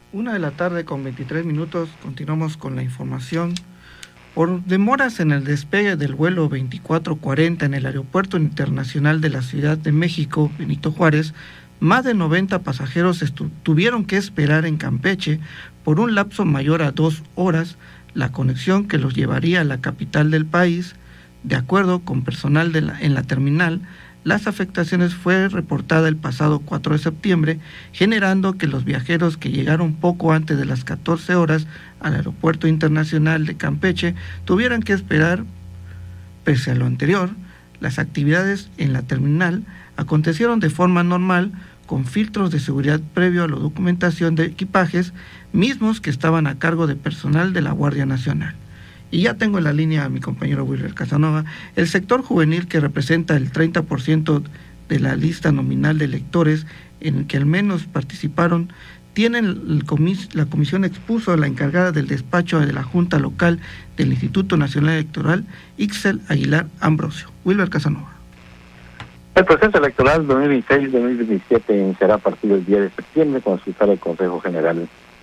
1 de la tarde con 23 minutos, continuamos con la información. Por demoras en el despegue del vuelo 2440 en el Aeropuerto Internacional de la Ciudad de México, Benito Juárez, más de 90 pasajeros tuvieron que esperar en Campeche por un lapso mayor a 2 horas la conexión que los llevaría a la capital del país. De acuerdo con personal en la terminal, las afectaciones fue reportada el pasado 4 de septiembre, generando que los viajeros que llegaron poco antes de las 14 horas al Aeropuerto Internacional de Campeche tuvieran que esperar. Pese a lo anterior, las actividades en la terminal acontecieron de forma normal, con filtros de seguridad previo a la documentación de equipajes, mismos que estaban a cargo de personal de la Guardia Nacional. Y ya tengo en la línea a mi compañero Wilber Casanova. El sector juvenil, que representa el 30% de la lista nominal de electores en el que al menos participaron, la comisión expuso a la encargada del despacho de la Junta Local del Instituto Nacional Electoral, Ixel Aguilar Ambrosio. Wilber Casanova. El proceso electoral 2026-2027 iniciará a partir del 10 de septiembre con el Consejo General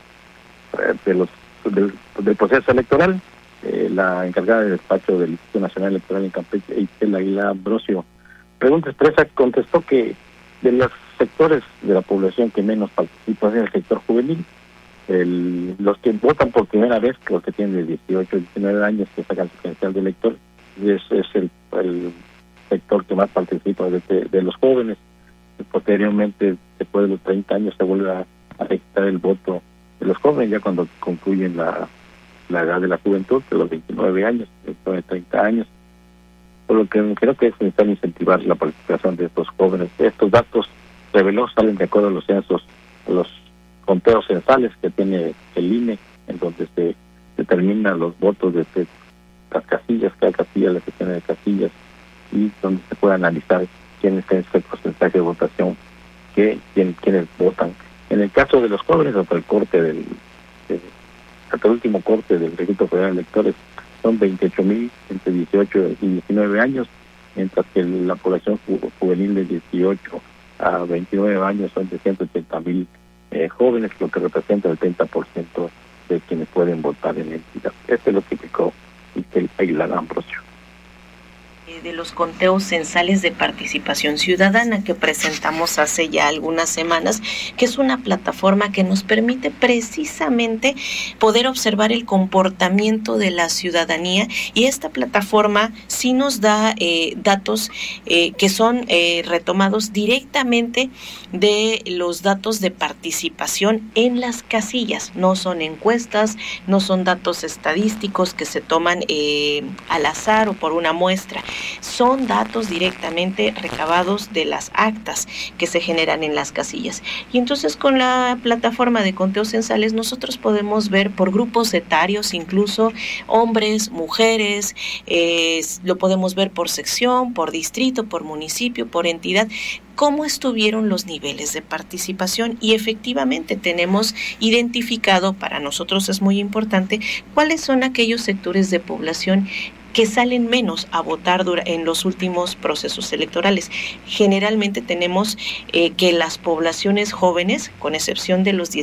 del proceso electoral. La encargada de despacho del Instituto Nacional Electoral en Campeche, Ixel Aguilar Ambrosio, pregunta expresa, contestó que de los sectores de la población que menos participan es el sector juvenil. Los que votan por primera vez, los que tienen de 18 a 19 años, que sacan su credencial de elector, es el sector que más participa de los jóvenes. Posteriormente, después de los 30 años, se vuelve a registrar el voto de los jóvenes, ya cuando concluyen la edad de la juventud, de los 29 años, de 30 años. Por lo que creo que es necesario incentivar la participación de estos jóvenes. Estos datos revelados salen de acuerdo a los censos, a los conteos censales que tiene el INE, en donde se determinan los votos de las casillas, cada casilla, la sección de casillas, y donde se puede analizar quiénes tienen ese porcentaje de votación, quiénes votan. En el caso de los jóvenes, hasta el último corte del Registro Federal de Electores, son 28,000 entre 18 y 19 años, mientras que la población juvenil de 18 a 29 años son de 180,000 jóvenes, lo que representa el 30% de quienes pueden votar en la entidad. Esto es lo que explicó Ixel Aguilar Ambrosio. De los conteos censales de participación ciudadana que presentamos hace ya algunas semanas, que es una plataforma que nos permite precisamente poder observar el comportamiento de la ciudadanía, y esta plataforma sí nos da datos que son retomados directamente de los datos de participación en las casillas. No son encuestas, no son datos estadísticos que se toman al azar o por una muestra. Son datos directamente recabados de las actas que se generan en las casillas. Y entonces con la plataforma de conteos censales nosotros podemos ver por grupos etarios, incluso hombres, mujeres, lo podemos ver por sección, por distrito, por municipio, por entidad, cómo estuvieron los niveles de participación, y efectivamente tenemos identificado, para nosotros es muy importante, cuáles son aquellos sectores de población que salen menos a votar en los últimos procesos electorales. Generalmente tenemos que las poblaciones jóvenes, con excepción de los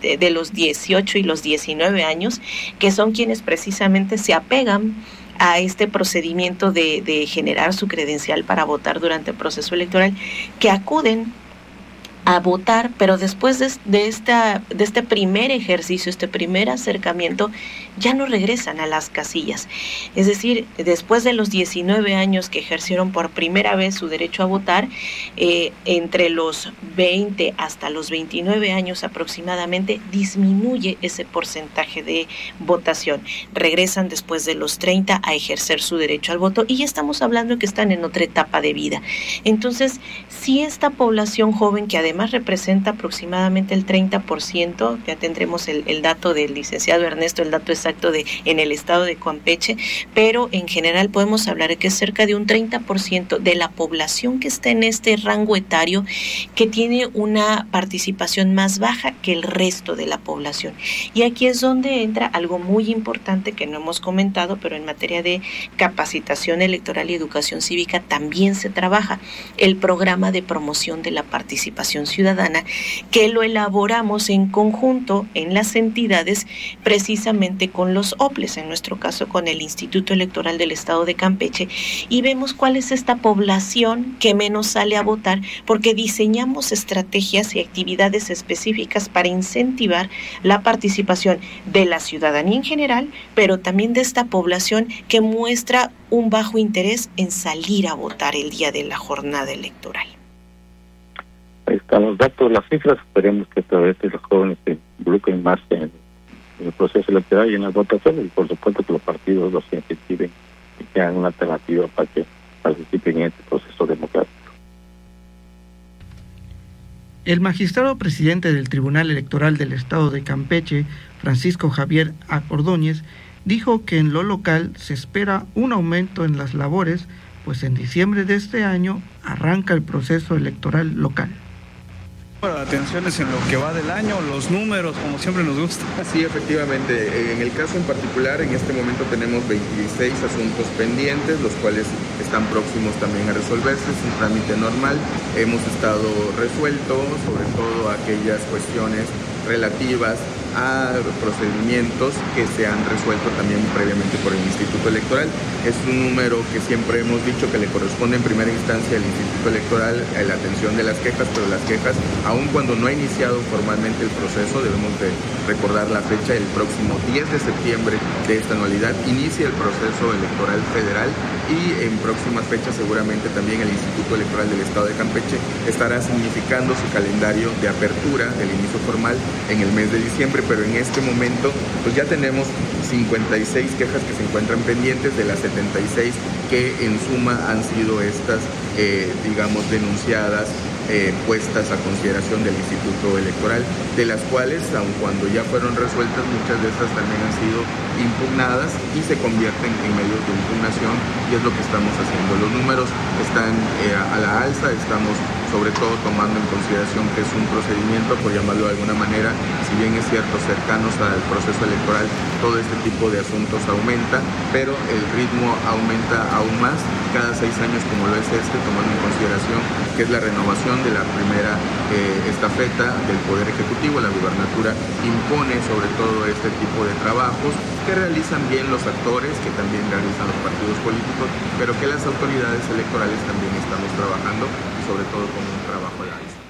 18 y los 19 años, que son quienes precisamente se apegan a este procedimiento de generar su credencial para votar durante el proceso electoral, que acuden a votar, pero después de este primer ejercicio, este primer acercamiento, ya no regresan a las casillas. Es decir, después de los 19 años que ejercieron por primera vez su derecho a votar, entre los 20 hasta los 29 años aproximadamente, disminuye ese porcentaje de votación. Regresan después de los 30 a ejercer su derecho al voto, y ya estamos hablando de que están en otra etapa de vida. Entonces, si esta población joven, que además representa aproximadamente el 30%, ya tendremos el dato del licenciado Ernesto, el dato exacto en el estado de Campeche, pero en general podemos hablar de que es cerca de un 30% de la población que está en este rango etario que tiene una participación más baja que el resto de la población. Y aquí es donde entra algo muy importante que no hemos comentado, pero en materia de capacitación electoral y educación cívica también se trabaja: el programa de promoción de la participación Ciudadana, que lo elaboramos en conjunto en las entidades, precisamente con los OPLES, en nuestro caso con el Instituto Electoral del Estado de Campeche, y vemos cuál es esta población que menos sale a votar, porque diseñamos estrategias y actividades específicas para incentivar la participación de la ciudadanía en general, pero también de esta población que muestra un bajo interés en salir a votar el día de la jornada electoral. Ahí están los datos, las cifras. Esperemos que a través de los jóvenes se involucren más en el proceso electoral y en las votaciones, y por supuesto que los partidos los incentiven y que hagan una alternativa para que participen en este proceso democrático. El magistrado presidente del Tribunal Electoral del Estado de Campeche, Francisco Javier Ordóñez, dijo que en lo local se espera un aumento en las labores, pues en diciembre de este año arranca el proceso electoral local. Bueno, la atención es en lo que va del año, los números, como siempre nos gusta. Sí, efectivamente. En el caso en particular, en este momento tenemos 26 asuntos pendientes, los cuales están próximos también a resolverse. Es un trámite normal. Hemos estado resueltos, sobre todo aquellas cuestiones relativas a procedimientos que se han resuelto también previamente por el Instituto Electoral. Es un número que siempre hemos dicho que le corresponde en primera instancia al Instituto Electoral la atención de las quejas, pero las quejas, aun cuando no ha iniciado formalmente el proceso, debemos de recordar la fecha, el próximo 10 de septiembre de esta anualidad inicia el proceso electoral federal, y en próximas fechas seguramente también el Instituto Electoral del Estado de Campeche estará significando su calendario de apertura del inicio formal en el mes de diciembre, pero en este momento pues ya tenemos 56 quejas que se encuentran pendientes de las 76 que en suma han sido estas, denunciadas, puestas a consideración del Instituto Electoral, de las cuales, aun cuando ya fueron resueltas, muchas de estas también han sido impugnadas y se convierten en medios de impugnación, y es lo que estamos haciendo. Los números están a la alza, estamos sobre todo tomando en consideración que es un procedimiento, por llamarlo de alguna manera, si bien es cierto, cercanos al proceso electoral, todo este tipo de asuntos aumenta, pero el ritmo aumenta aún más cada 6 años, como lo es tomando en consideración que es la renovación de la primera estafeta del Poder Ejecutivo. La gubernatura impone sobre todo este tipo de trabajos que realizan bien los actores, que también realizan los partidos políticos, pero que las autoridades electorales también estamos trabajando, y sobre todo con un trabajo de alza.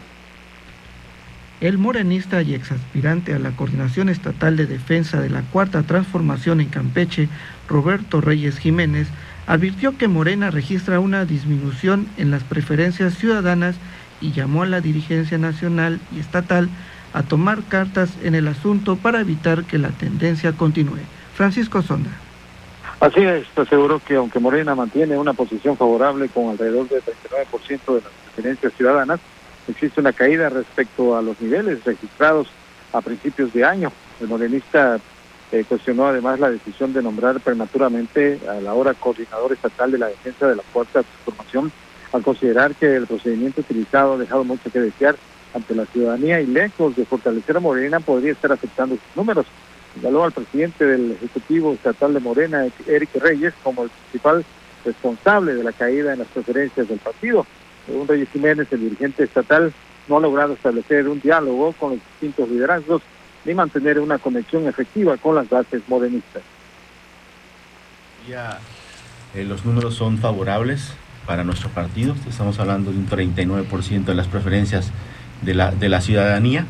El morenista y exaspirante a la Coordinación Estatal de Defensa de la Cuarta Transformación en Campeche, Roberto Reyes Jiménez, advirtió que Morena registra una disminución en las preferencias ciudadanas y llamó a la dirigencia nacional y estatal a tomar cartas en el asunto para evitar que la tendencia continúe. Francisco Sonda. Así es, aseguró que aunque Morena mantiene una posición favorable con alrededor del 39% de las preferencias ciudadanas, existe una caída respecto a los niveles registrados a principios de año. El morenista cuestionó además la decisión de nombrar prematuramente al ahora coordinador estatal de la defensa de la Cuarta Transformación, al considerar que el procedimiento utilizado ha dejado mucho que desear ante la ciudadanía y lejos de fortalecer a Morena podría estar afectando sus números. Señaló al presidente del Ejecutivo Estatal de Morena, Eric Reyes, como el principal responsable de la caída en las preferencias del partido. Según Reyes Jiménez, el dirigente estatal no ha logrado establecer un diálogo con los distintos liderazgos ni mantener una conexión efectiva con las bases morenistas. Ya, los números son favorables para nuestro partido. Estamos hablando de un 39% de las preferencias de la ciudadanía,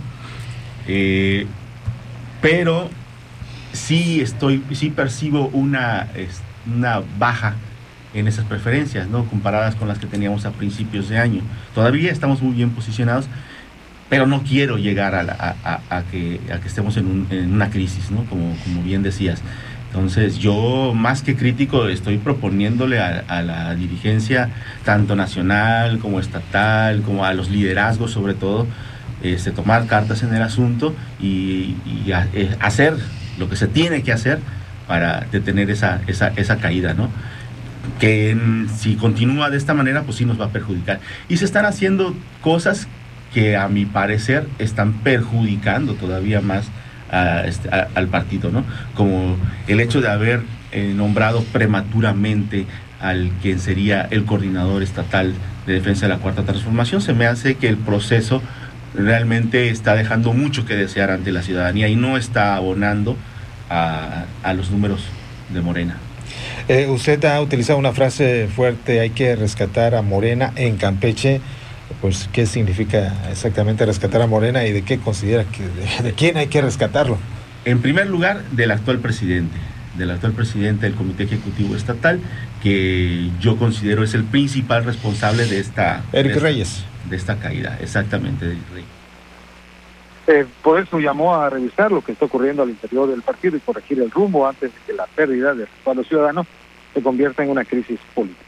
pero sí percibo una baja en esas preferencias, ¿no? Comparadas con las que teníamos a principios de año. Todavía estamos muy bien posicionados, pero no quiero llegar a que estemos en una crisis, ¿no? Como bien decías. Entonces yo, más que crítico, estoy proponiéndole a la dirigencia, tanto nacional como estatal, como a los liderazgos sobre todo, tomar cartas en el asunto y hacer lo que se tiene que hacer para detener esa caída, ¿no? Que si continúa de esta manera, pues sí nos va a perjudicar. Y se están haciendo cosas que a mi parecer están perjudicando todavía más al partido, ¿no? Como el hecho de haber nombrado prematuramente al quien sería el coordinador estatal de defensa de la Cuarta Transformación. Se me hace que el proceso realmente está dejando mucho que desear ante la ciudadanía y no está abonando a los números de Morena. Usted ha utilizado una frase fuerte, hay que rescatar a Morena en Campeche. Pues, ¿qué significa exactamente rescatar a Morena y de qué considera de quién hay que rescatarlo? En primer lugar, del actual presidente del Comité Ejecutivo Estatal, que yo considero es el principal responsable de esta... Eric Reyes. De esta caída, exactamente, de Eric Reyes. Por eso llamó a revisar lo que está ocurriendo al interior del partido y corregir el rumbo antes de que la pérdida del respaldo ciudadano se convierta en una crisis política.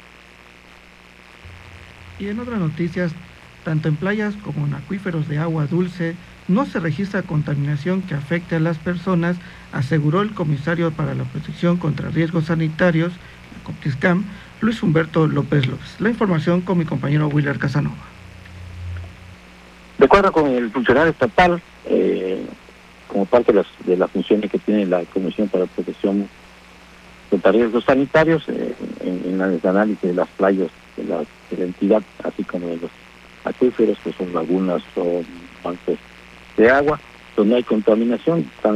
Y en otras noticias, tanto en playas como en acuíferos de agua dulce, no se registra contaminación que afecte a las personas, aseguró el comisario para la protección contra riesgos sanitarios, la Copriscam, Luis Humberto López López. La información con mi compañero Willer Casanova. De acuerdo con el funcionario estatal, como parte de las funciones que tiene la Comisión para la Protección contra Riesgos Sanitarios, en el análisis de las playas de la entidad, así como de los acuíferos, que son lagunas o bancos de agua, donde hay contaminación, no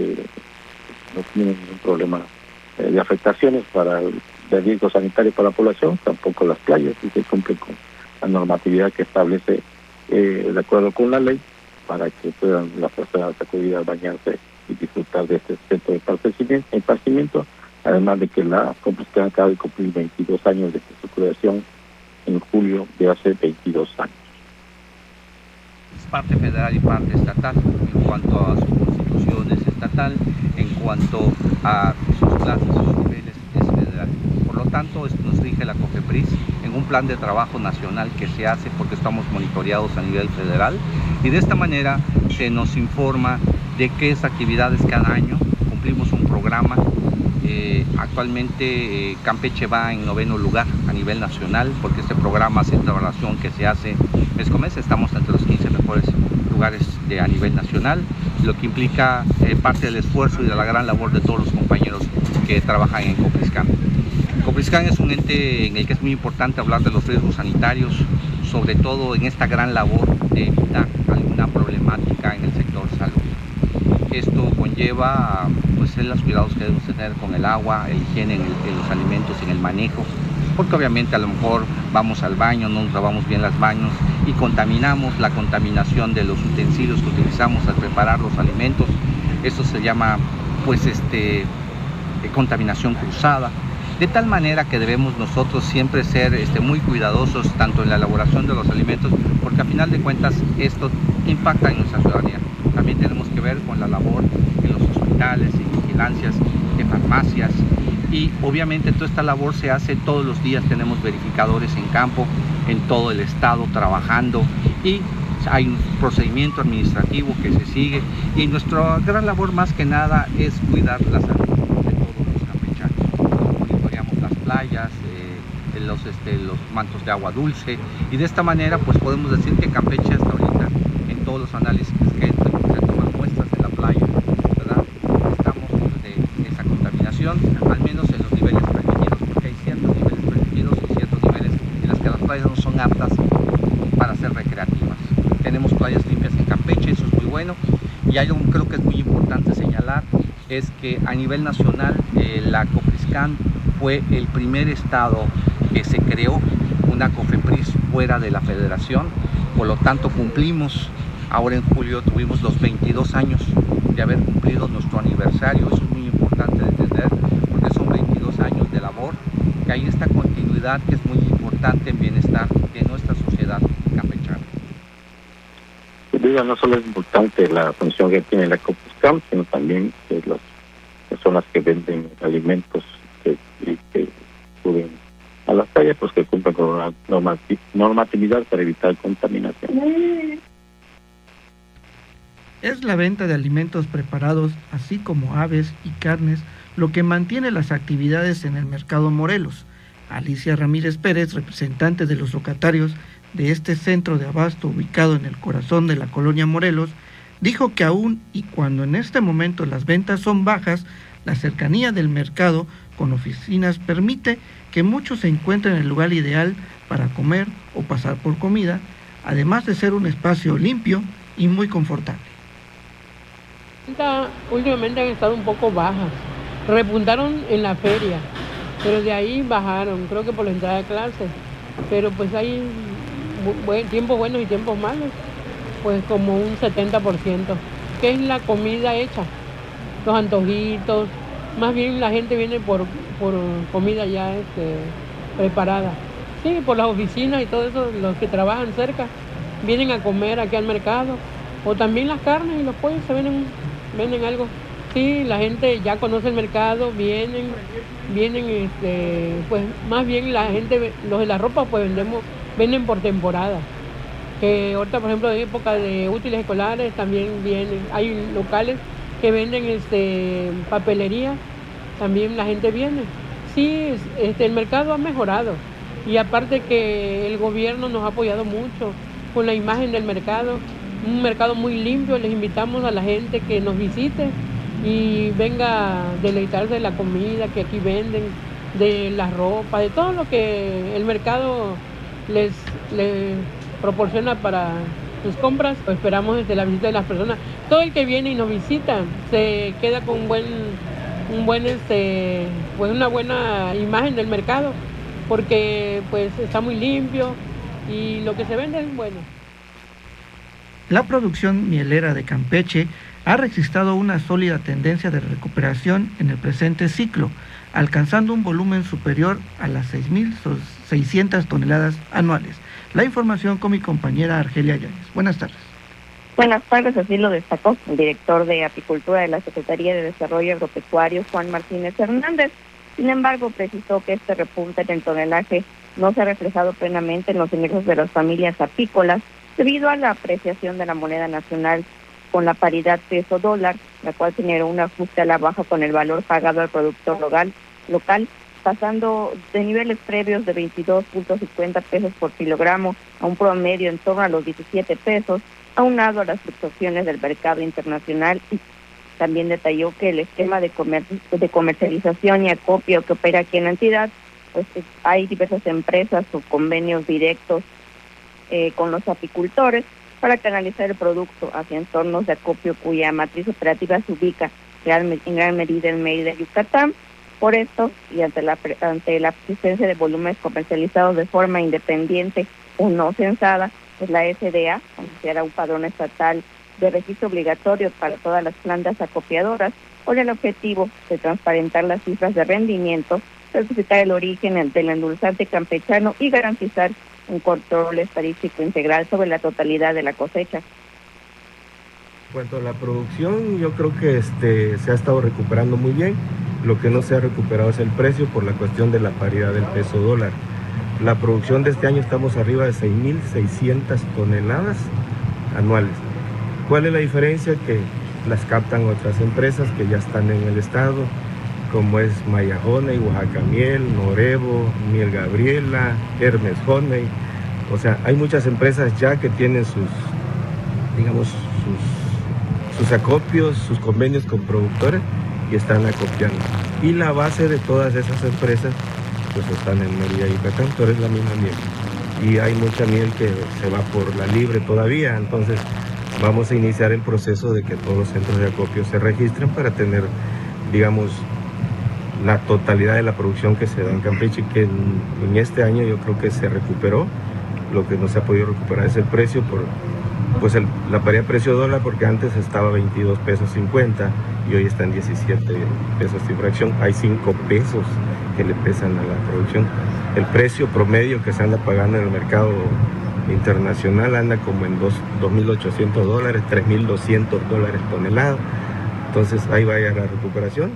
tienen ningún problema de afectaciones de riesgo sanitario para la población, tampoco las playas, y se cumple con la normatividad que establece de acuerdo con la ley, para que puedan las personas acudir a bañarse y disfrutar de este centro de esparcimiento, además de que la Copriscam acaba de cumplir 22 años de su creación en julio de hace 22 años. Es parte federal y parte estatal, en cuanto a su constitución es estatal, en cuanto a sus clases, sus niveles es federal. Por lo tanto, esto nos rige la COFEPRIS en un plan de trabajo nacional que se hace porque estamos monitoreados a nivel federal, y de esta manera se nos informa de qué actividades cada año. Cumplimos un programa. Actualmente Campeche va en 9º lugar a nivel nacional, porque este programa es una evaluación que se hace mes con mes. Estamos entre los 15 mejores lugares a nivel nacional, lo que implica parte del esfuerzo y de la gran labor de todos los compañeros que trabajan en Copriscam. Copriscam es un ente en el que es muy importante hablar de los riesgos sanitarios, sobre todo en esta gran labor de evitar alguna problemática en el sector salud. Esto conlleva los cuidados que debemos tener con el agua, el higiene en los alimentos, en el manejo, porque obviamente a lo mejor vamos al baño, no nos lavamos bien las manos y contaminamos. La contaminación de los utensilios que utilizamos al preparar los alimentos, eso se llama contaminación cruzada, de tal manera que debemos nosotros siempre ser muy cuidadosos tanto en la elaboración de los alimentos, porque a final de cuentas esto impacta en nuestra ciudadanía. También tenemos que ver con la labor en los hospitales y vigilancias de farmacias, y obviamente toda esta labor se hace todos los días. Tenemos verificadores en campo en todo el estado trabajando, y hay un procedimiento administrativo que se sigue, y nuestra gran labor más que nada es cuidar la salud de todos los campechanos. Monitoreamos las playas, los mantos de agua dulce, y de esta manera pues podemos decir que Campeche hasta ahorita, en todos los análisis que se toman muestras de la playa, ¿verdad?, estamos de esa contaminación, al menos en los niveles permitidos, porque hay ciertos niveles permitidos y ciertos niveles en los que las playas no son aptas para ser recreativas. Tenemos playas limpias en Campeche, eso es muy bueno, y algo creo que es muy importante señalar es que a nivel nacional la Copriscam fue el primer estado que se creó una COFEPRIS fuera de la federación. Por lo tanto cumplimos, ahora en julio tuvimos los 22 años de haber cumplido nuestro aniversario. Eso es muy importante de entender, porque son 22 años de labor, que hay esta continuidad que es muy importante en bienestar de nuestra sociedad campechana. No solo es importante la función que tiene la Copriscam, sino también que las personas que venden alimentos que suben a las calles, pues que cumplan con una normatividad para evitar contaminación. Es la venta de alimentos preparados, así como aves y carnes, lo que mantiene las actividades en el mercado Morelos. Alicia Ramírez Pérez, representante de los locatarios de este centro de abasto ubicado en el corazón de la colonia Morelos, dijo que aún y cuando en este momento las ventas son bajas, la cercanía del mercado con oficinas permite que muchos se encuentren en el lugar ideal para comer o pasar por comida, además de ser un espacio limpio y muy confortable. Últimamente han estado un poco bajas, repuntaron en la feria, pero de ahí bajaron, creo que por la entrada de clases, pero pues hay tiempos buenos y tiempos malos, pues como un 70%, que es la comida hecha, los antojitos, más bien la gente viene por comida ya preparada. Sí, por las oficinas y todo eso, los que trabajan cerca vienen a comer aquí al mercado, o también las carnes y los pollos se venden algo. Sí, la gente ya conoce el mercado, vienen, pues más bien la gente, los de la ropa pues venden por temporada. Que ahorita, por ejemplo, en época de útiles escolares también vienen, hay locales que venden papelería, también la gente viene. Sí, el mercado ha mejorado y aparte que el gobierno nos ha apoyado mucho con la imagen del mercado, un mercado muy limpio. Les invitamos a la gente que nos visite y venga a deleitarse de la comida que aquí venden, de la ropa, de todo lo que el mercado les proporciona para sus compras. Esperamos la visita de las personas. Todo el que viene y nos visita se queda con una buena imagen del mercado, porque pues está muy limpio y lo que se vende es bueno. La producción mielera de Campeche ha registrado una sólida tendencia de recuperación en el presente ciclo, alcanzando un volumen superior a las 6.600 toneladas anuales. La información con mi compañera Argelia Yáñez. Buenas tardes. Buenas tardes, así lo destacó el director de Apicultura de la Secretaría de Desarrollo Agropecuario, Juan Martínez Hernández. Sin embargo, precisó que este repunte en el tonelaje no se ha reflejado plenamente en los ingresos de las familias apícolas debido a la apreciación de la moneda nacional con la paridad peso-dólar, la cual generó un ajuste a la baja con el valor pagado al productor local, pasando de niveles previos de 22.50 pesos por kilogramo a un promedio en torno a los 17 pesos, aunado a las fluctuaciones del mercado internacional. Y también detalló que el esquema de comercialización y acopio que opera aquí en la entidad, pues hay diversas empresas o convenios directos con los apicultores para canalizar el producto hacia entornos de acopio cuya matriz operativa se ubica en gran medida en Mérida, Yucatán. Por esto, y ante la existencia de volúmenes comercializados de forma independiente o no censada, pues la SDA anunciará un padrón estatal de registro obligatorio para todas las plantas acopiadoras con el objetivo de transparentar las cifras de rendimiento, certificar el origen del endulzante campechano y garantizar un control estadístico integral sobre la totalidad de la cosecha. En cuanto a la producción, yo creo que se ha estado recuperando muy bien. Lo que no se ha recuperado es el precio por la cuestión de la paridad del peso dólar. La producción de este año estamos arriba de 6.600 toneladas anuales. ¿Cuál es la diferencia? Que las captan otras empresas que ya están en el estado, como es Maya Honey, Oaxaca Miel, Norevo, Miel Gabriela, Hermes Honey. O sea, hay muchas empresas ya que tienen sus acopios, sus convenios con productores y están acopiando. Y la base de todas esas empresas pues están en Mérida y Yucatán, pero es la misma miel. Y hay mucha miel que se va por la libre todavía, entonces vamos a iniciar el proceso de que todos los centros de acopio se registren para tener, la totalidad de la producción que se da en Campeche, que en este año yo creo que se recuperó. Lo que no se ha podido recuperar es el precio por la paridad precio-dólar, porque antes estaba 22 pesos 50 y hoy está en 17 pesos y fracción. Hay 5 pesos que le pesan a la producción. El precio promedio que se anda pagando en el mercado internacional anda como en $2.800, $3.200 tonelada. Entonces ahí va a llegar la recuperación.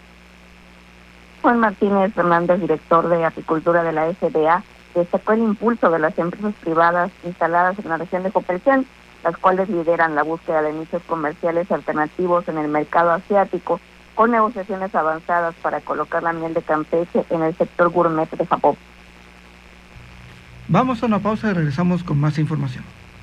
Juan Martínez Hernández, director de Apicultura de la SDA, destacó el impulso de las empresas privadas instaladas en la región de Copercián, las cuales lideran la búsqueda de nichos comerciales alternativos en el mercado asiático, con negociaciones avanzadas para colocar la miel de Campeche en el sector gourmet de Japón. Vamos a una pausa y regresamos con más información.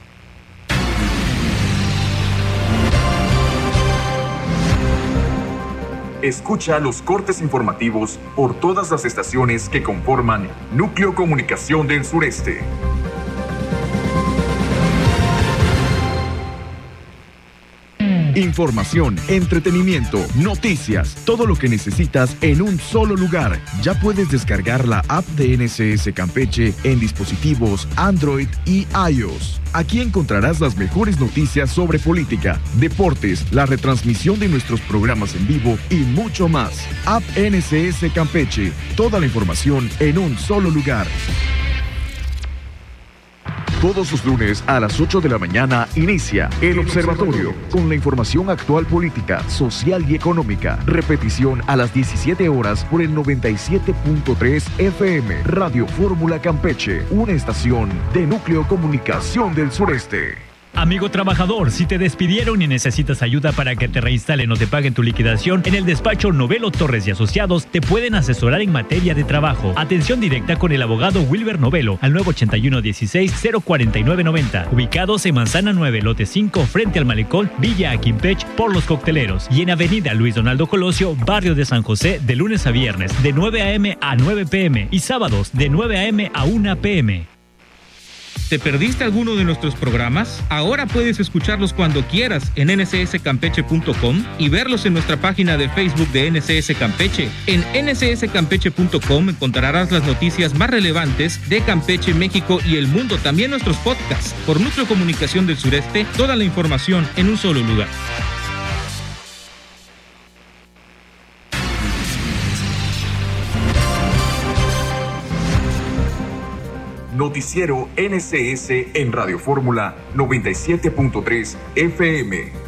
Escucha los cortes informativos por todas las estaciones que conforman Núcleo Comunicación del Sureste. Información, entretenimiento, noticias, todo lo que necesitas en un solo lugar. Ya puedes descargar la app de NSS Campeche en dispositivos Android y iOS. Aquí encontrarás las mejores noticias sobre política, deportes, la retransmisión de nuestros programas en vivo y mucho más. App NSS Campeche. Toda la información en un solo lugar. Todos los lunes a las 8 de la mañana inicia El Observatorio con la información actual política, social y económica. Repetición a las 17 horas por el 97.3 FM. Radio Fórmula Campeche, una estación de Núcleo Comunicación del Sureste. Amigo trabajador, si te despidieron y necesitas ayuda para que te reinstalen o te paguen tu liquidación, en el despacho Novelo Torres y Asociados te pueden asesorar en materia de trabajo. Atención directa con el abogado Wilber Novelo al 981-16-04990. Ubicados en Manzana 9, lote 5, frente al Malecón, Villa Aquimpech, por Los Cocteleros. Y en Avenida Luis Donaldo Colosio, barrio de San José, de lunes a viernes, de 9 a.m. a 9 p.m. y sábados, de 9 a.m. a 1 p.m. ¿Te perdiste alguno de nuestros programas? Ahora puedes escucharlos cuando quieras en ncscampeche.com y verlos en nuestra página de Facebook de NCS Campeche. En ncscampeche.com encontrarás las noticias más relevantes de Campeche, México y el mundo, también nuestros podcasts. Por Núcleo Comunicación del Sureste, toda la información en un solo lugar. Noticiero NCS en Radio Fórmula 97.3 FM.